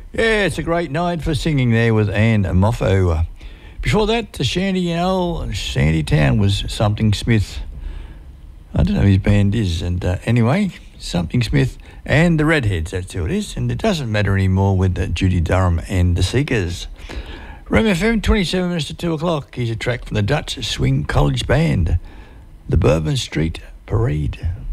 Yeah, it's a great night for singing there with Anne Moffo. Before that, the Shanty Town was Something Smith. I don't know who his band is. And anyway, Something Smith and the Redheads, that's who it is. And it doesn't matter anymore with Judy Durham and the Seekers. Room FM, 27 minutes to 2 o'clock. Here's a track from the Dutch Swing College Band, the Bourbon Street Parade.